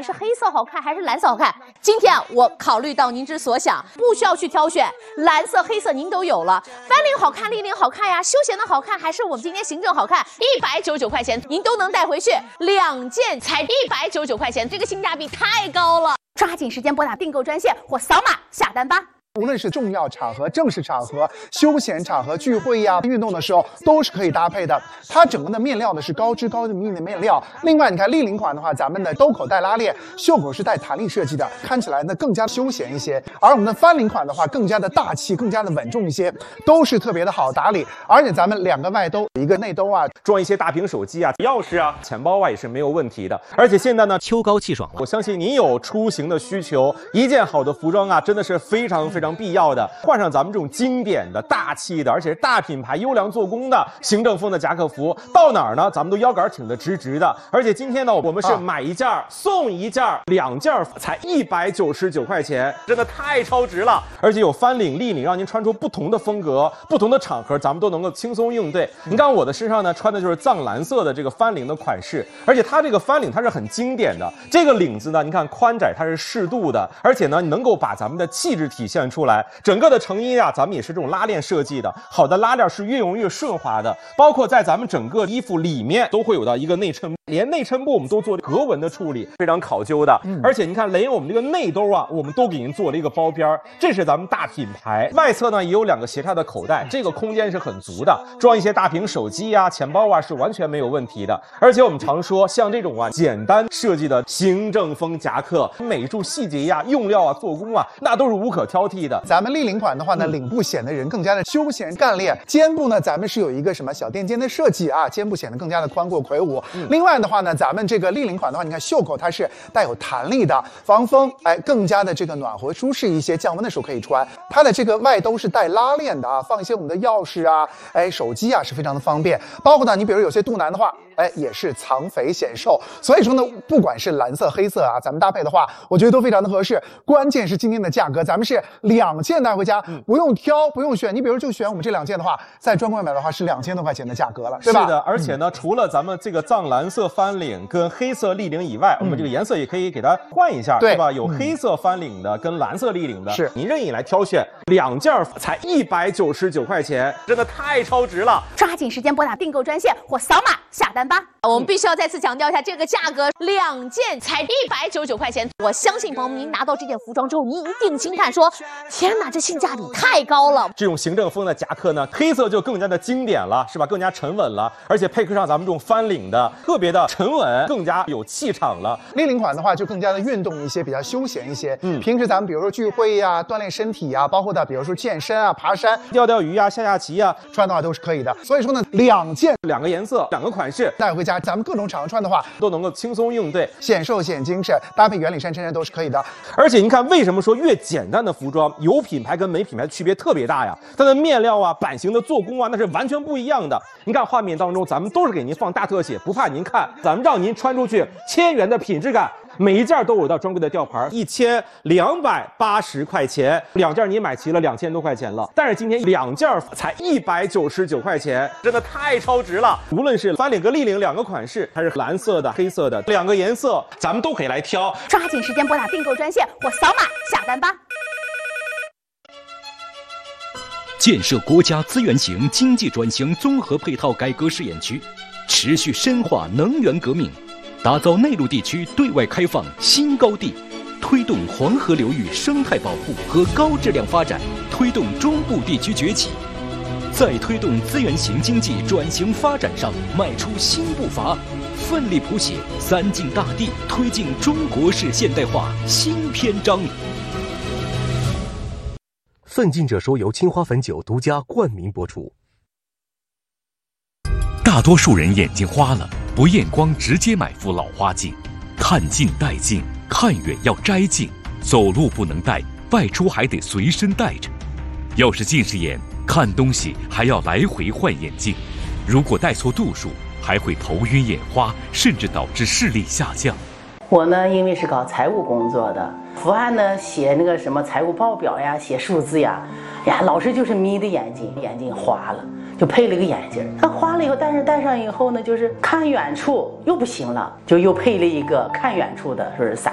是黑色好看还是蓝色好看？今天我考虑到您之所想，不需要去挑选，蓝色、黑色您都有了。翻领好看，立领好看呀，休闲的好看还是我们今天行政好看？199块钱您都能带回去，2件才199块钱，这个性价比太高了。抓紧时间拨打订购专线或扫码下单吧。 无论是重要场合、正式场合、休闲场合、聚会呀、运动的时候，都是可以搭配的。它整个的面料呢是高织高密的面料。另外，你看立领款的话，咱们的兜口带拉链，袖口是带弹力设计的，看起来呢更加休闲一些。而我们的翻领款的话，更加的大气，更加的稳重一些，都是特别的好打理。而且咱们2个外兜，一个内兜啊， 装一些大屏手机啊、钥匙啊、钱包啊也是没有问题的。而且现在呢， 秋高气爽， 我相信您有出行的需求，一件好的服装啊，真的是非常必要的。换上咱们这种经典的大气的，而且是大品牌优良做工的行政风的夹克服，到哪儿呢咱们都腰杆挺得直直的。而且今天呢，我们是买1件送1件，2件才199块钱，真的太超值了。而且有翻领、立领，让您穿出不同的风格、不同的场合，咱们都能够轻松应对。你看我的身上呢，穿的就是藏蓝色的这个翻领的款式，而且它这个翻领它是很经典的，这个领子呢，你看宽窄它是适度的，而且呢，能够把咱们的气质体现出来。整个的成衣啊，咱们也是这种拉链设计的，好的拉链是越用越顺滑的，包括在咱们整个衣服里面都会有到一个内衬部，连内衬部我们都做格纹的处理，非常考究的。而且你看，连我们这个内兜啊，我们都给您做了一个包边，这是咱们大品牌。外侧呢也有2个斜插的口袋，这个空间是很足的，装一些大屏手机啊、钱包啊是完全没有问题的。而且我们常说，像这种啊简单设计的行政风夹克，每处细节呀、用料啊、做工啊，那都是无可挑剔的。 咱们立领款的话呢，领部显得人更加的休闲干练，肩部呢咱们是有一个什么小垫肩的设计啊，肩部显得更加的宽阔魁梧。另外的话呢，咱们这个立领款的话，你看袖口它是带有弹力的，防风，更加的这个暖和舒适一些，降温的时候可以穿。它的这个外兜是带拉链的啊，放一些我们的钥匙啊，手机啊是非常的方便。包括呢，你比如有些肚腩的话，也是藏肥显瘦。所以说呢，不管是蓝色、黑色啊，咱们搭配的话，我觉得都非常的合适。关键是今天的价格，咱们是2件带回家，不用挑，不用选。你比如就选我们这2件的话，在专柜买的话是2000多块钱的价格了，对吧？ 是的，而且呢，除了咱们这个藏蓝色翻领跟黑色立领以外，我们这个颜色也可以给它换一下，对吧？有黑色翻领的跟蓝色立领的，是您任意来挑选，2件才199块钱，真的太超值了。 抓紧时间拨打订购专线或扫码下单吧。我们必须要再次强调一下，这个价格2件才199块钱。我相信朋友们，您拿到这件服装之后，您一定惊叹说：“天哪，这性价比太高了！” 这种行政风的夹克呢，黑色就更加的经典了，是吧？更加沉稳了，而且配合上咱们这种翻领的，特别的沉稳，更加有气场了。 立领款的话，就更加的运动一些，比较休闲一些。平时咱们比如说聚会呀、锻炼身体呀，包括的比如说健身啊、爬山、 钓钓鱼啊、下棋啊， 穿的话都是可以的。所以说呢，2件 2个颜色、2个款式带回家，咱们各种场合穿的话都能够轻松应对， 显瘦显精神，搭配圆领衫、衬衫都是可以的。 而且您看，为什么说越简单的服装有品牌跟没品牌区别特别大呀？它的面料啊、版型的做工啊，那是完全不一样的。您看画面当中，咱们都是给您放大特写，不怕您看，咱们让您穿出去1000元的品质感。每一件都有到专柜的吊牌，1280块钱，2件你买齐了2000多块钱了。但是今天2件才199块钱，真的太超值了。无论是翻领和立领2个款式，还是蓝色的、黑色的2个颜色，咱们都可以来挑。 抓紧时间拨打订购专线或扫码下单吧。 建设国家资源型经济转型综合配套改革试验区，持续深化能源革命，打造内陆地区对外开放新高地，推动黄河流域生态保护和高质量发展，推动中部地区崛起，在推动资源型经济转型发展上迈出新步伐，奋力谱写3晋大地推进中国式现代化新篇章。 奋进者说由青花汾酒独家冠名播出。 大多数人眼睛花了，不验光直接买副老花镜，看近戴近，看远要摘镜，走路不能戴，外出还得随身带着。要是近视眼，看东西还要来回换眼镜，如果戴错度数，还会头晕眼花，甚至导致视力下降。 我呢，因为是搞财务工作的，伏案呢写那个什么财务报表呀，写数字呀，老是就是眯的眼睛花了，就配了个眼镜。它花了以后，但是戴上以后呢，就是看远处又不行了，就又配了一个看远处的，说是散